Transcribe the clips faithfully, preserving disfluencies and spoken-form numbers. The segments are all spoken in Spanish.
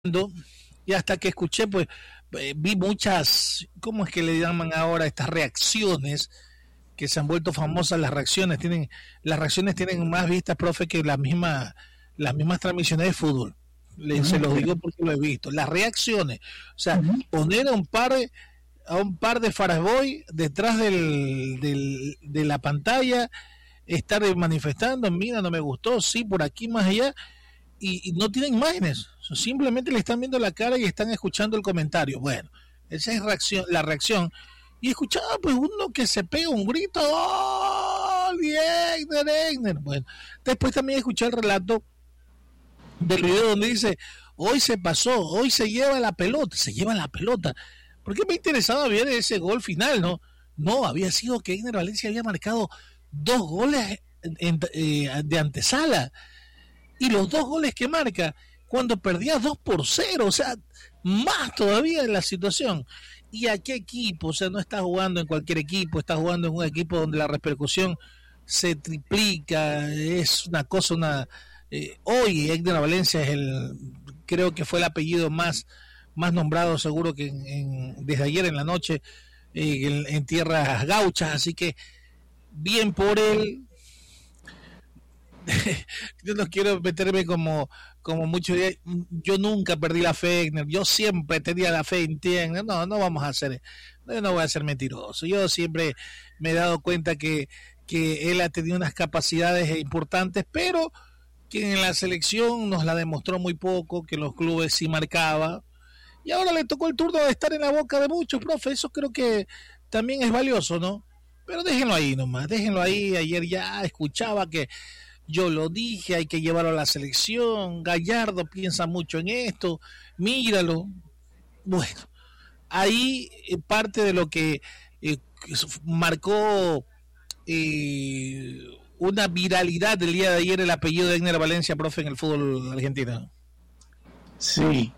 Y hasta que escuché, pues eh, vi muchas, ¿cómo es que le llaman ahora estas reacciones que se han vuelto famosas? Las reacciones tienen, las reacciones tienen más vistas, profe, que las mismas, las mismas transmisiones de fútbol. Le, se los digo porque lo he visto. Las reacciones, o sea, uh-huh. poner a un par de, a un par de Farasboy detrás del, del, de la pantalla, estar manifestando, mira, no me gustó, sí, por aquí más allá. Y, y no tienen imágenes, simplemente le están viendo la cara y están escuchando el comentario. Bueno, esa es reacción, la reacción. Y escuchaba pues uno que se pega un grito, ¡oh! Egner, Egner. Bueno, después también escuché el relato del video donde dice, hoy se pasó, hoy se lleva la pelota, se lleva la pelota. Porque me interesaba ver ese gol final, ¿no? No, había sido que Egner Valencia había marcado dos goles en, en, eh, de antesala. Y los dos goles que marca cuando perdía dos por cero, o sea, más todavía en la situación. ¿Y a qué equipo? O sea, no está jugando en cualquier equipo, está jugando en un equipo donde la repercusión se triplica, es una cosa, una... Eh, hoy Egner Valencia es el, creo que fue el apellido más, más nombrado seguro que en, en, desde ayer en la noche eh, en, en tierras gauchas, así que bien por él. Yo no quiero meterme como como muchos días. Yo nunca perdí la fe en Egner, yo siempre tenía la fe en Egner. No, no vamos a hacer, no, no voy a ser mentiroso. Yo siempre me he dado cuenta que, que él ha tenido unas capacidades importantes, pero que en la selección nos la demostró muy poco, que los clubes sí marcaba, y ahora le tocó el turno de estar en la boca de muchos, profe. Eso creo que también es valioso, ¿no? Pero déjenlo ahí nomás, déjenlo ahí. Ayer ya escuchaba que yo lo dije, hay que llevarlo a la selección, Gallardo piensa mucho en esto, míralo. Bueno, ahí eh, parte de lo que eh, marcó eh, una viralidad del día de ayer, el apellido de Egner Valencia, profe, en el fútbol argentino. Sí,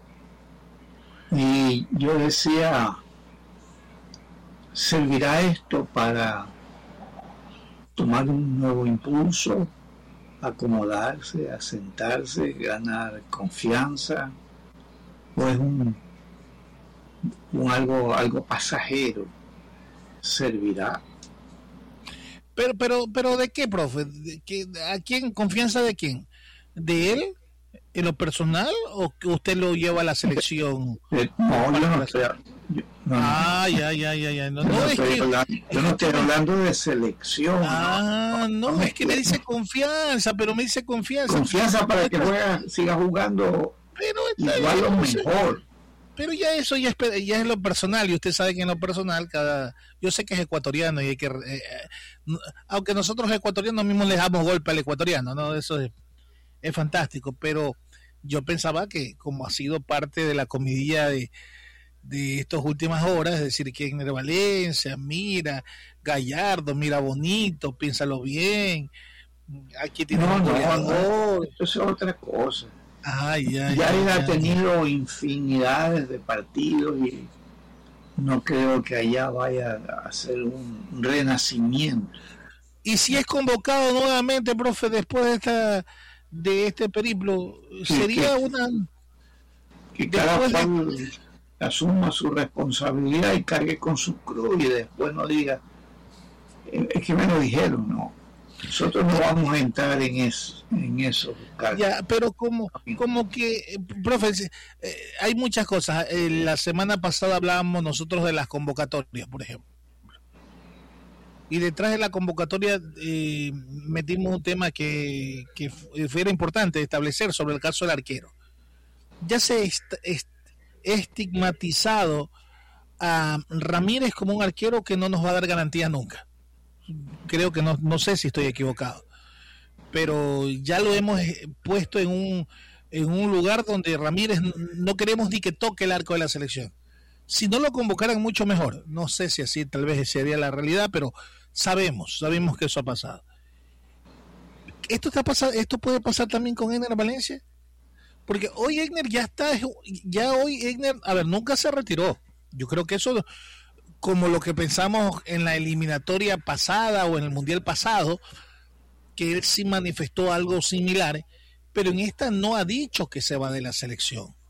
y yo decía, ¿servirá esto para tomar un nuevo impulso? Acomodarse, asentarse, ganar confianza, o es un, un algo algo pasajero, servirá. Pero pero pero ¿de qué, profe? ¿De qué, ¿A quién? ¿Confianza de quién? ¿De él en lo personal o que usted lo lleva a la selección? Eh, no, yo no estoy, yo, no, ah, no. ya, ya, ya, ya. No, yo, no, no es estoy que... hablando, yo no estoy hablando de selección. Ah, no, no, no es que me dice confianza, pero me dice confianza. Confianza para que juega, siga jugando pero igual o mejor. Pero ya eso ya es, ya es lo personal, y usted sabe que en lo personal, cada yo sé que es ecuatoriano y hay que... Eh, aunque nosotros los ecuatorianos mismos le damos golpe al ecuatoriano, ¿no? Eso es, es fantástico, pero yo pensaba que como ha sido parte de la comidilla de de estas últimas horas, es decir, que Egner Valencia, mira, Gallardo, mira bonito, piénsalo bien, aquí tiene no, un goleador. No, eso es otra cosa. Ah, ya, ya, ya él ya, ha tenido infinidades de partidos y no creo que allá vaya a hacer un renacimiento. Y si es convocado nuevamente, profe, después de esta de este periplo, sí, sería que, una... Que cada cual de... asuma su responsabilidad y cargue con su cruz y después no diga, es que me lo dijeron, no. Nosotros no vamos a entrar en eso, en eso. Ya, pero como, como que, profe, eh, hay muchas cosas. Eh, la semana pasada hablábamos nosotros de las convocatorias, por ejemplo. Y detrás de la convocatoria eh, metimos un tema que, que era importante establecer sobre el caso del arquero. Ya se est est estigmatizado a Ramírez como un arquero que no nos va a dar garantía nunca. Creo que no, no sé si estoy equivocado, pero ya lo hemos puesto en un en un lugar donde Ramírez no queremos ni que toque el arco de la selección. Si no lo convocaran mucho mejor, no sé si así tal vez sería la realidad, pero sabemos, sabemos que eso ha pasado. Esto está pasando, esto puede pasar también con Egner Valencia, porque hoy Egner ya está, ya hoy Egner, a ver, nunca se retiró. Yo creo que eso, como lo que pensamos en la eliminatoria pasada o en el mundial pasado, que él sí manifestó algo similar, pero en esta no ha dicho que se va de la selección.